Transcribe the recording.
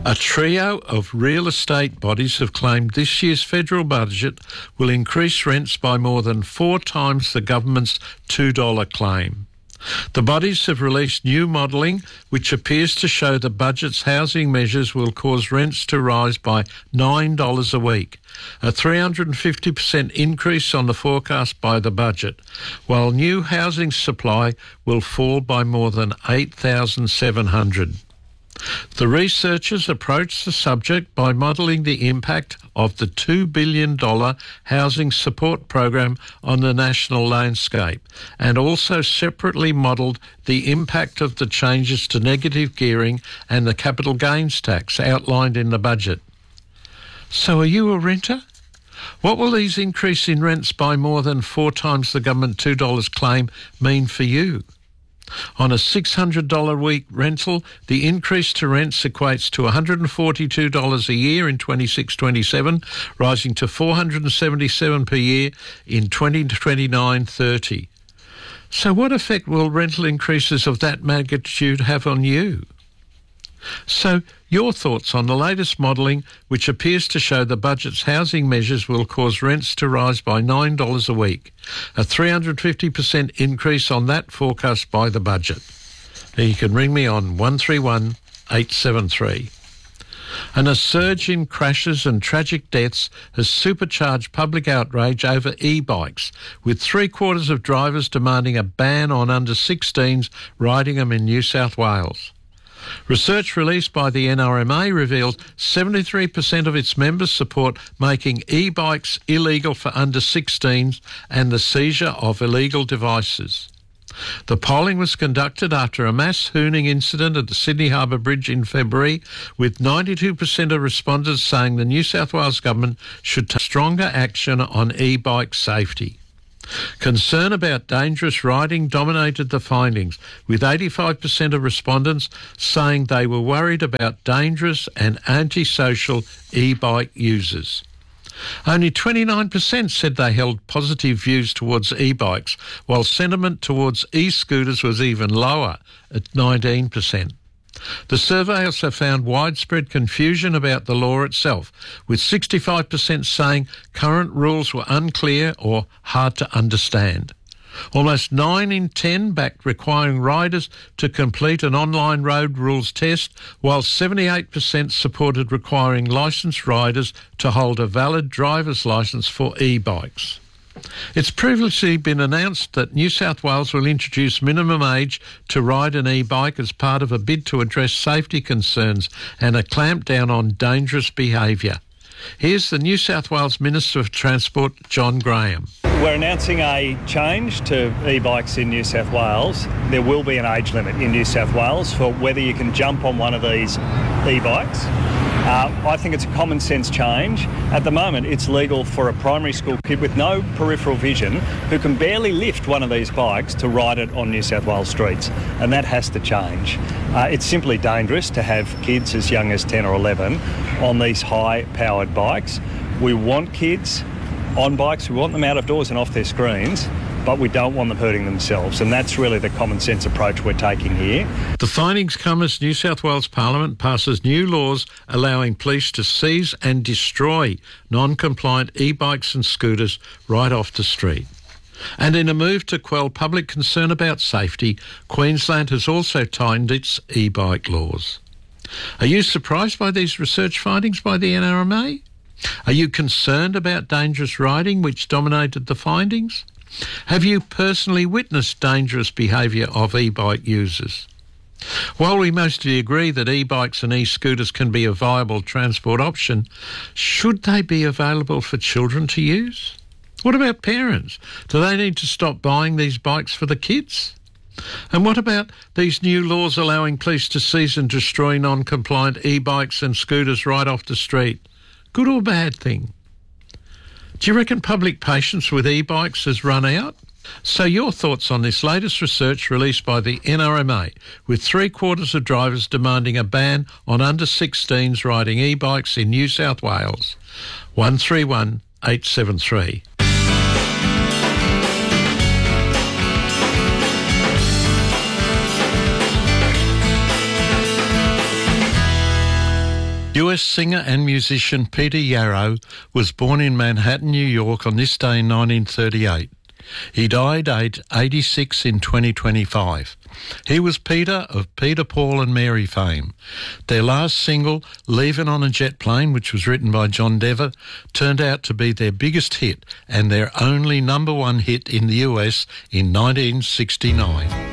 A trio of real estate bodies have claimed this year's federal budget will increase rents by more than 4 times the government's $2 claim. The bodies have released new modelling which appears to show the budget's housing measures will cause rents to rise by $9 a week, a 350% increase on the forecast by the budget, while new housing supply will fall by more than 8,700. The researchers approached the subject by modelling the impact of the $2 billion housing support program on the national landscape, and also separately modelled the impact of the changes to negative gearing and the capital gains tax outlined in the budget. So are you a renter? What will these increase in rents by more than 4 times the government $2 claim mean for you? On a $600 a week rental, the increase to rents equates to $142 a year in 26-27, rising to $477 per year in 2029-30. So what effect will rental increases of that magnitude have on you? So, your thoughts on the latest modelling, which appears to show the budget's housing measures will cause rents to rise by $9 a week, a 350% increase on that forecast by the budget. Now you can ring me on 131 873. And a surge in crashes and tragic deaths has supercharged public outrage over e-bikes, with 3/4 of drivers demanding a ban on under-16s riding them in New South Wales. Research released by the NRMA reveals 73% of its members support making e-bikes illegal for under-16s and the seizure of illegal devices. The polling was conducted after a mass hooning incident at the Sydney Harbour Bridge in February, with 92% of respondents saying the New South Wales government should take stronger action on e-bike safety. Concern about dangerous riding dominated the findings, with 85% of respondents saying they were worried about dangerous and antisocial e-bike users. Only 29% said they held positive views towards e-bikes, while sentiment towards e-scooters was even lower at 19%. The survey also found widespread confusion about the law itself, with 65% saying current rules were unclear or hard to understand. Almost 9 in 10 backed requiring riders to complete an online road rules test, while 78% supported requiring licensed riders to hold a valid driver's licence for e-bikes. It's previously been announced that New South Wales will introduce minimum age to ride an e-bike as part of a bid to address safety concerns and a clampdown on dangerous behaviour. Here's the New South Wales Minister of Transport, John Graham. We're announcing a change to e-bikes in New South Wales. There will be an age limit in New South Wales for whether you can jump on one of these e-bikes. I think it's a common sense change. At the moment, it's legal for a primary school kid with no peripheral vision who can barely lift one of these bikes to ride it on New South Wales streets, and that has to change. It's simply dangerous to have kids as young as 10 or 11 on these high-powered bikes. We want kids on bikes, we want them out of doors and off their screens, but we don't want them hurting themselves, and that's really the common sense approach we're taking here. The findings come as New South Wales Parliament passes new laws allowing police to seize and destroy non-compliant e-bikes and scooters right off the street. And in a move to quell public concern about safety, Queensland has also tightened its e-bike laws. Are you surprised by these research findings by the NRMA? Are you concerned about dangerous riding, which dominated the findings? Have you personally witnessed dangerous behaviour of e-bike users? While we mostly agree that e-bikes and e-scooters can be a viable transport option, should they be available for children to use? What about parents? Do they need to stop buying these bikes for the kids? And what about these new laws allowing police to seize and destroy non-compliant e-bikes and scooters right off the street? Good or bad thing? Do you reckon public patience with e-bikes has run out? So your thoughts on this latest research released by the NRMA, with 3/4 of drivers demanding a ban on under-16s riding e-bikes in New South Wales. 131 873. US singer and musician Peter Yarrow was born in Manhattan, New York on this day in 1938. He died aged 86 in 2025. He was Peter of Peter, Paul and Mary fame. Their last single, Leavin' on a Jet Plane, which was written by John Dever, turned out to be their biggest hit and their only #1 hit in the US in 1969.